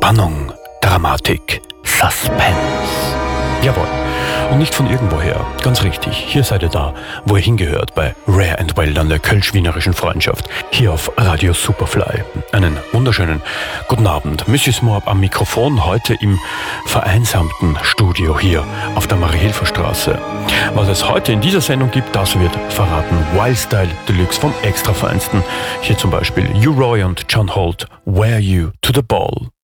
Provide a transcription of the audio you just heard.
Spannung, Dramatik, Suspense. Jawohl. Und nicht von irgendwoher. Ganz richtig. Hier seid ihr da, wo ihr hingehört, bei Rare and Wild an der kölsch-wienerischen Freundschaft. Hier auf Radio Superfly. Einen wunderschönen guten Abend. Monsieur Smorb am Mikrofon, heute im vereinsamten Studio hier auf der Marie-Hilfer-Straße. Was es heute in dieser Sendung gibt, das wird verraten. Wildstyle Deluxe vom Extrafeinsten. Hier zum Beispiel U-Roy und John Holt, Wear You to the Ball.